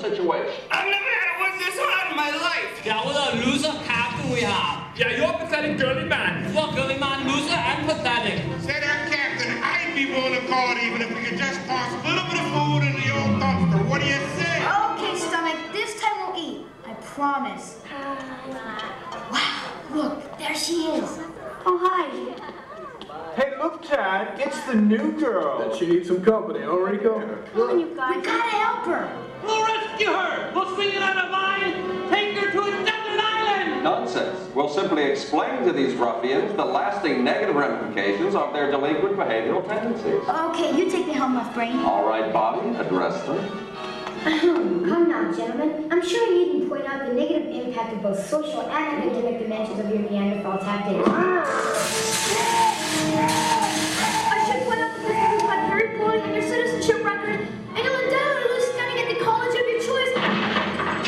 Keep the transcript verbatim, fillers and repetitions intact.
situation. I've never had it work this hard in my life. Yeah, what a loser captain we have. Yeah, you're a pathetic girly man. You're girly man, loser, and pathetic. Say that, Captain, I'd be willing to call it even if we could just toss a little bit of food in the old dumpster. What do you say? Okay, stomach, this time we'll eat. I promise. Wow, look, there she is. Oh, hi. Hey, look, Tad, it's the new girl. That she needs some company, huh, Rico? Come on, you guys. We gotta help her. We'll rescue her. We'll swing it on a vine, take her to a desert island. Nonsense. We'll simply explain to these ruffians the lasting negative ramifications of their delinquent behavioral tendencies. Okay, you take the helm off, Brain. All right, Bobby, address them. Come now, gentlemen. I'm sure you needn't point out the negative impact of both social and academic dimensions of your Neanderthal tactics.